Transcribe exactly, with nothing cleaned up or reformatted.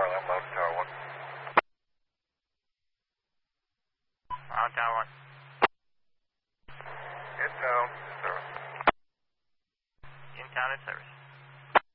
Charlie, I'm loaded Tower one. On Tower one. In town, service. In town and service.